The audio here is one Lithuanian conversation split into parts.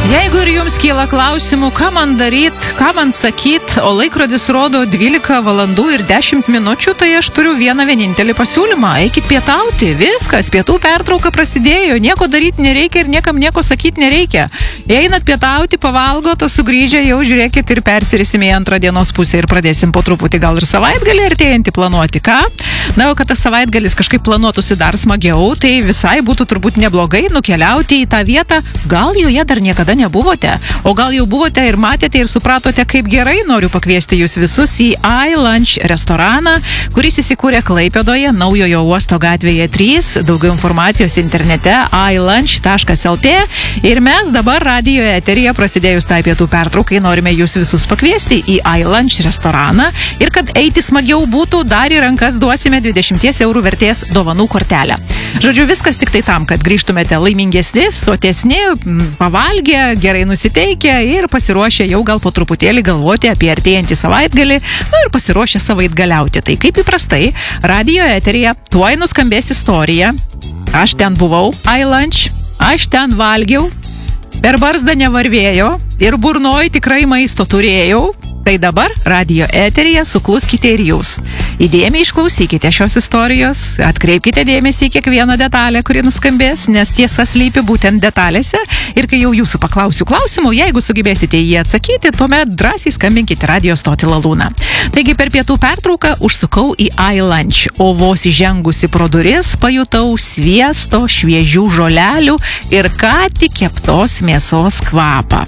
Jeigu ir jums kyla klausimų, ką man daryt, ką man sakyt, o laikrodis rodo 12 valandų ir 10 minučių, tai aš turiu vieną vienintelį pasiūlymą. Eikit pietauti, viskas, pietų pertrauka prasidėjo, nieko daryti nereikia ir niekam nieko sakyti nereikia. Einat pietauti, pavalgot, o sugrįžę jau žiūrėkit ir persirisim į antrą dienos pusę ir pradėsim po truputį gal ir savaitgalį artėjantį planuoti, ką? Na, o kad tas savaitgalis kažkaip planuotųsi dar smagiau, tai visai būtų turbūt neblogai nukeliauti į tą vietą, gal joje dar niekada nebuvote, o gal jau buvote ir matėte ir supratote, kaip gerai. Noriu pakviesti jūs visus į iLunch restoraną, kuris įsikūrė Klaipėdoje, Naujojo uosto gatvėje 3. Daugiau informacijos internete ilunch.lt. Ir mes dabar radijo eteryje prasidėjus tai pietų pertraukai norime jūs visus pakviesti į iLunch restoraną ir kad eiti smagiau būtų, dar į rankas duosime 20 eurų vertės dovanų kortelę. Žodžiu, viskas tik tai tam, kad grįžtumėte laimingesni, sotesni, pavalgę, gerai nusiteikę ir pasiruošę jau gal po truputėlį galvoti apie artėjantį savaitgalį, nu ir pasiruošę savaitgaliauti. Tai kaip įprastai, radijo eteryje tuoj nuskambės istorija. Aš ten buvau, iLunch, aš ten valgiau, per barzdą nevarvėjo ir burnoj tikrai maisto turėjau. Tai dabar radijo eteryje sukluskite ir jūs. Įdėmiai išklausykite šios istorijos, atkreipkite dėmesį į kiekvieną detalę, kuri nuskambės, nes tiesa slypi būtent detalėse. Ir kai jau jūsų paklausiu klausimų, jeigu sugebėsite jį atsakyti, tuomet drąsiai skambinkite radijo stotį Lalūną. Taigi per pietų pertrauką užsukau į iLunch, o vos įžengusi pro duris pajutau sviesto, šviežių žolelių ir ką tik keptos mėsos kvapą.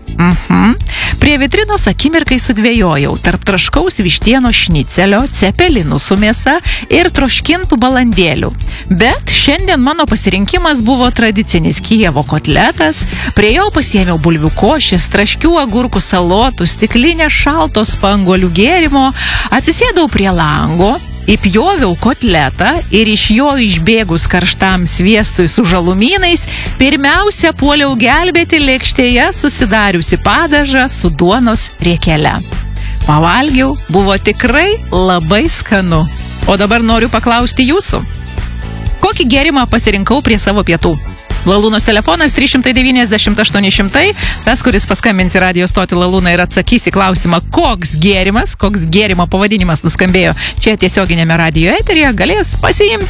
Prie vitrinos akimirkai sudvejojau tarp traškaus vištieno šnicelio, cepelinų su mėsa ir troškintų balandėlių. Bet šiandien mano pasirinkimas buvo tradicinis Kijevo kotletas, prie jo pasiėmiau bulvių košės, traškių agurkų salotų, stiklinę šalto spanguolių gėrimo, atsisėdau prie lango, įpjoviau kotletą ir iš jo išbėgus karštam sviestui su žalumynais, pirmiausia puoliau gelbėti lėkštėje susidariusi padažą su duonos riekele. Pavalgiau, buvo tikrai labai skanu. O dabar noriu paklausti jūsų. Kokį gėrimą pasirinkau prie savo pietų? Lalūnos telefonas 390 800, tas, kuris paskambins į radijo stotį Lalūną ir atsakys į klausimą, koks gėrimo pavadinimas nuskambėjo čia tiesioginėme radijo eteryje, galės pasiimti